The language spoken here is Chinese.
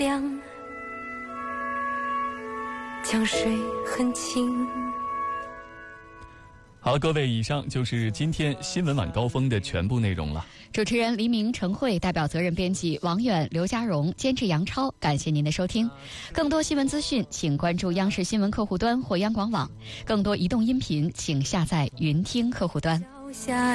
亮，江水很清。 好，各位，以上就是今天新闻晚高峰的全部内容了。 主持人黎明、陈慧，代表责任编辑王远、刘家荣，监制杨超。感谢您的收听。更多新闻资讯，请关注央视新闻客户端或央广网。更多移动音频，请下载云听客户端。